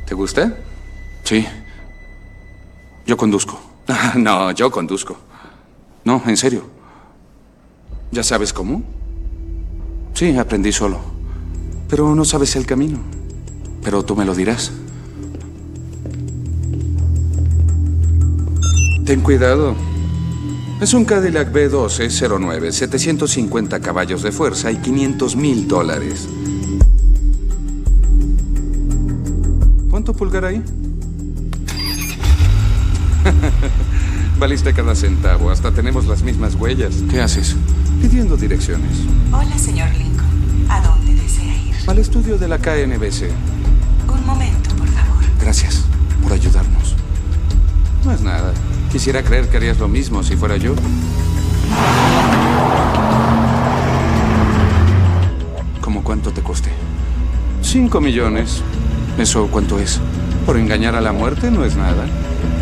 ¿Te gusta? Sí. Yo conduzco. No, yo conduzco. No, en serio. ¿Ya sabes cómo? Sí, aprendí solo. Pero no sabes el camino. Pero tú me lo dirás. Ten cuidado. Es un Cadillac V1209, 750 caballos de fuerza y $500,000. ¿Cuánto pulgar ahí? Valiste cada centavo. Hasta tenemos las mismas huellas. ¿Qué haces? Pidiendo direcciones. Hola, señor Lincoln. ¿A dónde desea ir? Al estudio de la KNBC. Un momento, por favor. Gracias por ayudarnos. No es nada. Quisiera creer que harías lo mismo si fuera yo. ¿Cómo cuánto te costé? 5 millones. ¿Eso cuánto es? Por engañar a la muerte no es nada.